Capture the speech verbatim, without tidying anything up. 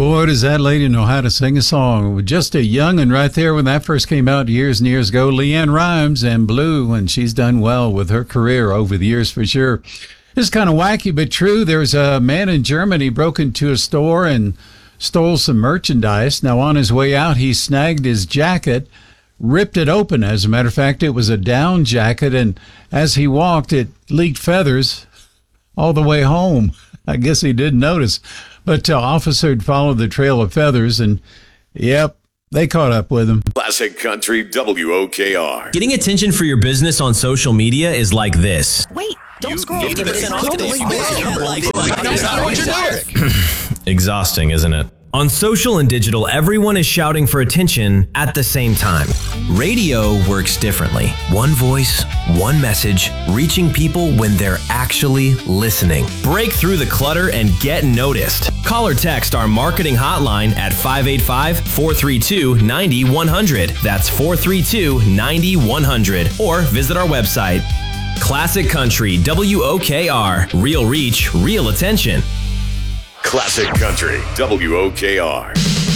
Boy, does that lady know how to sing a song. Just a young'un right there when that first came out years and years ago. Leanne Rimes and Blue, and she's done well with her career over the years for sure. This is kind of wacky but true. There's a man in Germany broke into a store and stole some merchandise. Now, on his way out, he snagged his jacket, ripped it open. As a matter of fact, it was a down jacket, and as he walked, it leaked feathers all the way home. I guess he didn't notice. But uh, officer had followed the trail of feathers, and, yep, they caught up with him. Classic Country W O K R. Getting attention for your business on social media is like this. Wait, don't You scroll. fifty percent off today. Exhausting, isn't it? On social and digital, everyone is shouting for attention at the same time. Radio works differently. One voice, one message, reaching people when they're actually listening. Break through the clutter and get noticed. Call or text our marketing hotline at five eight five, four three two, nine one zero zero. That's four three two, nine one zero zero. Or visit our website. Classic Country W O K R. Real reach, real attention. Classic Country W O K R.